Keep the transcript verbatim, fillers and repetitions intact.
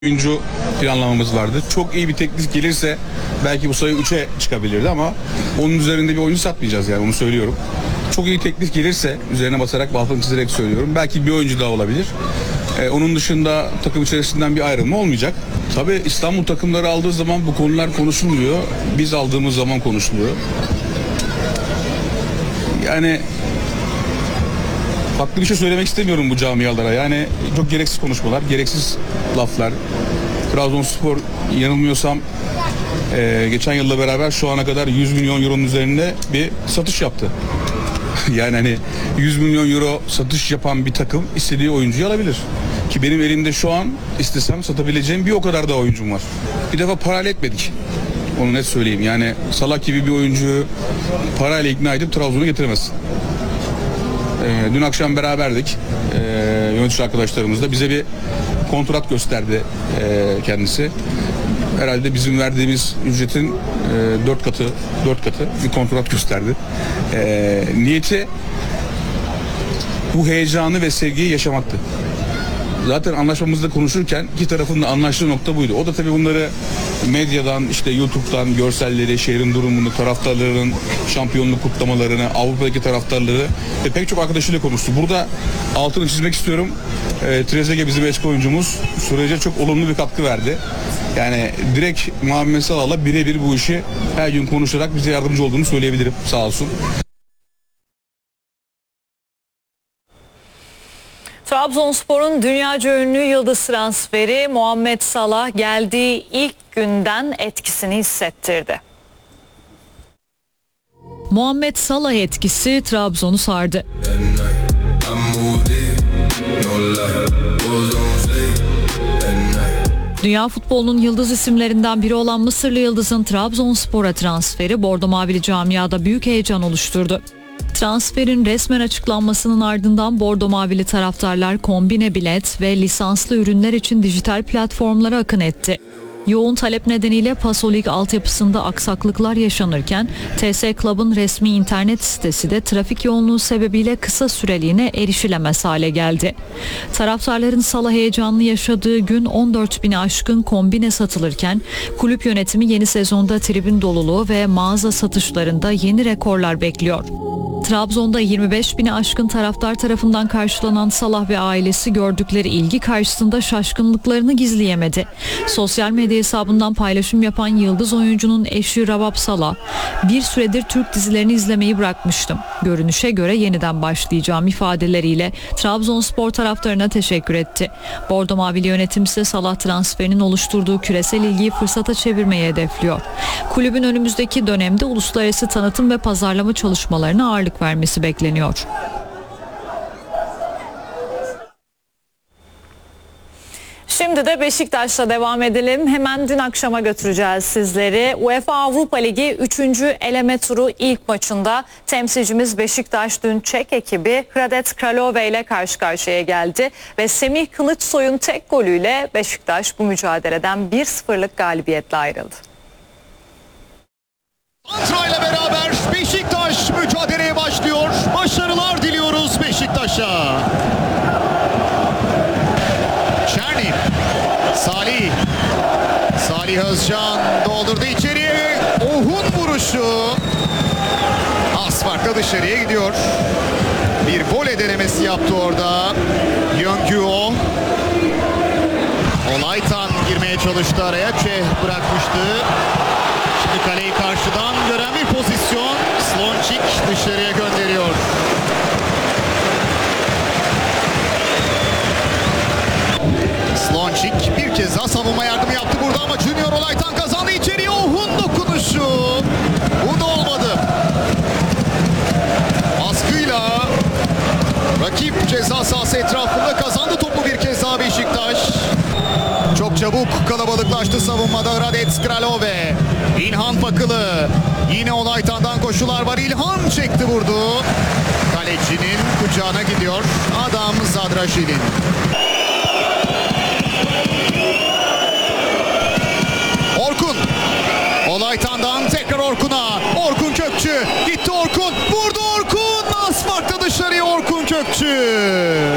oyuncu planlamamız vardı. Çok iyi bir teklif gelirse belki bu sayı üçe çıkabilirdi ama onun üzerinde bir oyuncu satmayacağız, yani onu söylüyorum. Çok iyi teklif gelirse, üzerine basarak, baltını çizerek söylüyorum, belki bir oyuncu daha olabilir. Ee, onun dışında takım içerisinden bir ayrılma olmayacak. Tabii İstanbul takımları aldığı zaman bu konular konuşulmuyor. Biz aldığımız zaman konuşuluyor. Yani farklı bir şey söylemek istemiyorum bu camialara. Yani çok gereksiz konuşmalar, gereksiz laflar. Trabzonspor, yanılmıyorsam e, geçen yılla beraber şu ana kadar yüz milyon euronun üzerinde bir satış yaptı. Yani hani yüz milyon euro satış yapan bir takım istediği oyuncuyu alabilir. Ki benim elimde şu an istesem satabileceğim bir o kadar da oyuncum var. Bir defa parayla etmedik. Onu net söyleyeyim. Yani Salah gibi bir oyuncuyu parayla ikna edip Trabzon'a getiremezsin. Ee, dün akşam beraberdik. Ee, yönetici arkadaşlarımızla bize bir kontrat gösterdi e, kendisi. Herhalde bizim verdiğimiz ücretin e, dört katı, dört katı bir kontrat gösterdi. E, niyeti bu heyecanı ve sevgiyi yaşamaktı. Zaten anlaşmamızda konuşurken iki tarafın da anlaştığı nokta buydu. O da tabii bunları medyadan, işte YouTube'dan görselleri, şehrin durumunu, taraftarların şampiyonluk kutlamalarını, Avrupa'daki taraftarları ve pek çok arkadaşıyla konuştu. Burada altını çizmek istiyorum. E, Trezeguet bizim eski oyuncumuz. Sürece çok olumlu bir katkı verdi. Yani direkt Muhammed Salah'la birebir bu işi her gün konuşarak bize yardımcı olduğunu söyleyebilirim. Sağ olsun. Trabzonspor'un dünyaca ünlü yıldız transferi Muhammed Salah geldiği ilk günden etkisini hissettirdi. Muhammed Salah etkisi Trabzon'u sardı. Dünya futbolunun yıldız isimlerinden biri olan Mısırlı yıldızın Trabzonspor'a transferi Bordo Mavili camiada büyük heyecan oluşturdu. Transferin resmen açıklanmasının ardından Bordo Mavili taraftarlar kombine bilet ve lisanslı ürünler için dijital platformlara akın etti. Yoğun talep nedeniyle Pasolik altyapısında aksaklıklar yaşanırken T S Club'ın resmi internet sitesi de trafik yoğunluğu sebebiyle kısa süreliğine erişilemez hale geldi. Taraftarların Salah heyecanını yaşadığı gün on dört bini aşkın kombine satılırken kulüp yönetimi yeni sezonda tribün doluluğu ve mağaza satışlarında yeni rekorlar bekliyor. Trabzon'da yirmi beş bini aşkın taraftar tarafından karşılanan Salah ve ailesi gördükleri ilgi karşısında şaşkınlıklarını gizleyemedi. Sosyal medya hesabından paylaşım yapan yıldız oyuncunun eşi Rabab Salah, "Bir süredir Türk dizilerini izlemeyi bırakmıştım. Görünüşe göre yeniden başlayacağım" ifadeleriyle Trabzonspor taraftarına teşekkür etti. Bordo Mavili yönetim ise Salah transferinin oluşturduğu küresel ilgiyi fırsata çevirmeyi hedefliyor. Kulübün önümüzdeki dönemde uluslararası tanıtım ve pazarlama çalışmalarına ağırlık vermesi bekleniyor. Şimdi de Beşiktaş'la devam edelim. Hemen dün akşama götüreceğiz sizleri. UEFA Avrupa Ligi üçüncü eleme turu ilk maçında temsilcimiz Beşiktaş dün Çek ekibi Hradec Kralove ile karşı karşıya geldi ve Semih Kılıçsoy'un tek golüyle Beşiktaş bu mücadeleden bir sıfırlık galibiyetle ayrıldı. Antra ile beraber Beşiktaş mücadeleye başlıyor. Başarılar diliyoruz Beşiktaş'a. Çerni, Salih, Salih Özcan doldurdu içeriye. Ohun vuruşu. Az farkla dışarıya gidiyor. Bir voley denemesi yaptı orada. Yöngüo. Olaytan girmeye çalıştı araya. Çeh bırakmıştı. Şimdi kaleyi karşıdan gören bir pozisyon. Slončík dışarıya gönderiyor. Slončík bir kez daha savunma yardımı yaptı burada ama Junior Olaytan kazandı içeriye. Ohun dokunuşu. Bu da olmadı. Baskıyla rakip ceza sahası etrafında kazandı topu bir kez daha Beşiktaş. Çok çabuk kalabalıklaştı savunmada Hradec Kralove. İlhan Fakılı. Yine Olaytan'dan koşular var. İlhan çekti vurdu. Kalecinin kucağına gidiyor. Adam Zadraşil'in. Orkun. Olaytan'dan tekrar Orkun'a. Orkun Kökçü. Gitti Orkun. Vurdu Orkun. Az farklı dışarıya Orkun Kökçü.